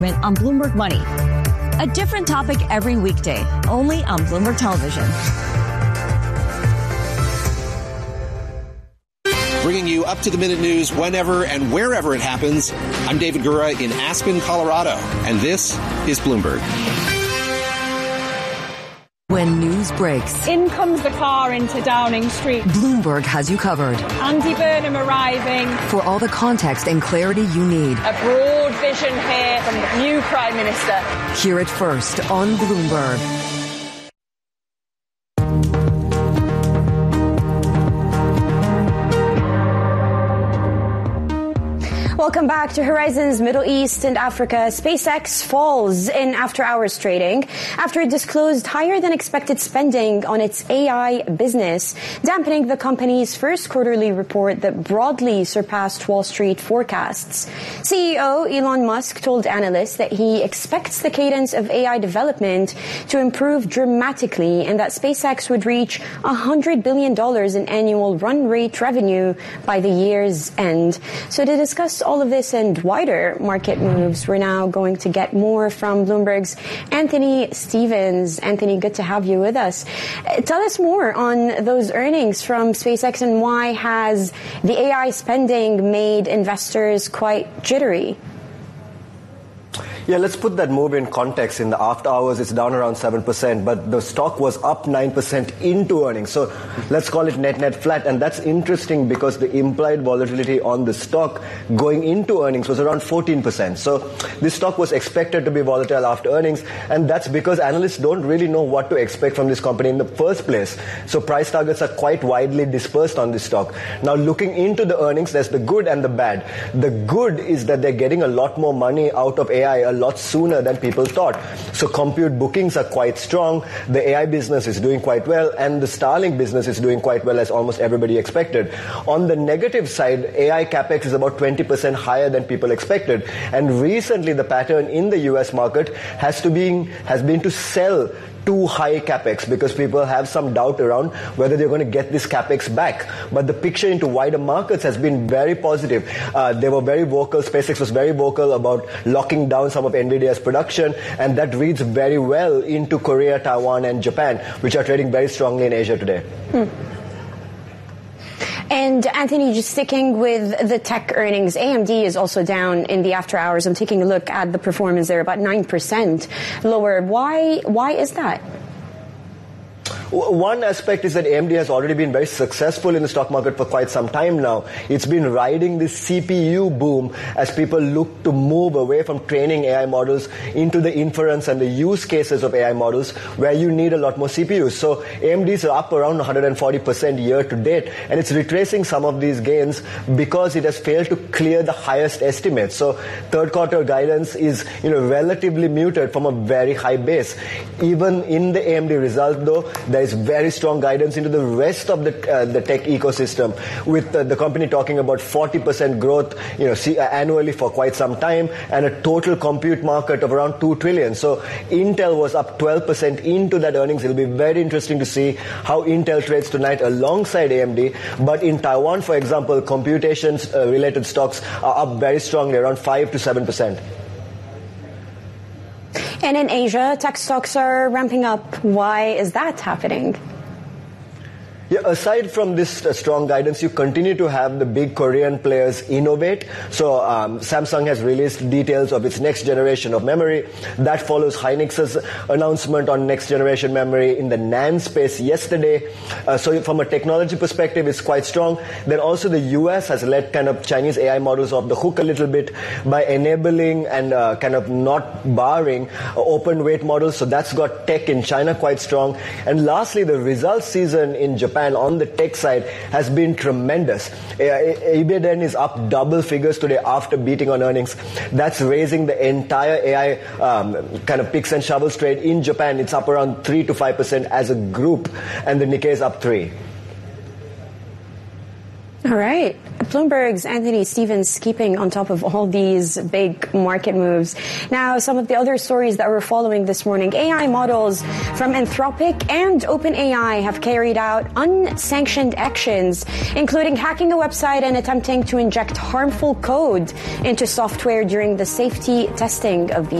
On Bloomberg Money. A different topic every weekday, only on Bloomberg Television. Bringing you up-to-the-minute news whenever and wherever it happens. I'm David Gura in Aspen, Colorado, and this is Bloomberg. When news breaks, in comes the car into Downing Street. Bloomberg has you covered. Andy Burnham arriving. For all the context and clarity you need. A broad vision here from the new Prime Minister. Hear it first on Bloomberg. Welcome back to Horizons Middle East and Africa. SpaceX falls in after-hours trading after it disclosed higher-than-expected spending on its AI business, dampening the company's first quarterly report that broadly surpassed Wall Street forecasts. CEO Elon Musk told analysts that he expects the cadence of AI development to improve dramatically and that SpaceX would reach $100 billion in annual run rate revenue by the year's end. So to discuss all of this and wider market moves, we're now going to get more from Bloomberg's Anthony Stevens. Anthony, good to have you with us. Tell us more on those earnings from SpaceX and why has the AI spending made investors quite jittery? Yeah, let's put that move in context. In the after hours, it's down around 7%, but the stock was up 9% into earnings. So let's call it net flat. And that's interesting because the implied volatility on the stock going into earnings was around 14%. So this stock was expected to be volatile after earnings. And that's because analysts don't really know what to expect from this company in the first place. So price targets are quite widely dispersed on this stock. Now, looking into the earnings, there's the good and the bad. The good is that they're getting a lot more money out of AI a lot sooner than people thought. So compute bookings are quite strong, the AI business is doing quite well, and the Starlink business is doing quite well as almost everybody expected. On the negative side, AI capex is about 20% higher than people expected. And recently the pattern in the US market has been to sell too high capex because people have some doubt around whether they're going to get this capex back. But the picture into wider markets has been very positive. They were very vocal. SpaceX was very vocal about locking down some of NVIDIA's production, and that reads very well into Korea, Taiwan, and Japan, which are trading very strongly in Asia today. And Anthony, just sticking with the tech earnings, AMD is also down in the after hours. I'm taking a look at the performance there, about 9% lower. Why is that? One aspect is that AMD has already been very successful in the stock market for quite some time now. It's been riding this CPU boom as people look to move away from training AI models into the inference and the use cases of AI models where you need a lot more CPUs. So AMD's are up around 140% year to date, and it's retracing some of these gains because it has failed to clear the highest estimates. So third quarter guidance is relatively muted from a very high base. Even in the AMD result, though, there is very strong guidance into the rest of the tech ecosystem, with the company talking about 40% growth annually for quite some time and a total compute market of around $2 trillion. So Intel was up 12% into that earnings. It'll be very interesting to see how Intel trades tonight alongside AMD. But in Taiwan, for example, computations related stocks are up very strongly, around 5 to 7%. And in Asia, tech stocks are ramping up. Why is that happening? Yeah, aside from this strong guidance, you continue to have the big Korean players innovate. So Samsung has released details of its next generation of memory. That follows Hynix's announcement on next generation memory in the NAND space yesterday. So from a technology perspective, it's quite strong. Then also the US has let kind of Chinese AI models off the hook a little bit by enabling and kind of not barring open weight models. So that's got tech in China quite strong. And lastly, the results season in Japan on the tech side has been tremendous. Ibiden is up double figures today after beating on earnings. That's raising the entire AI kind of picks and shovels trade in Japan. It's up around 3 to 5% as a group, and the Nikkei is up 3%. All right. Bloomberg's Anthony Stevens keeping on top of all these big market moves. Now, some of the other stories that we're following this morning. AI models from Anthropic and OpenAI have carried out unsanctioned actions, including hacking a website and attempting to inject harmful code into software during the safety testing of the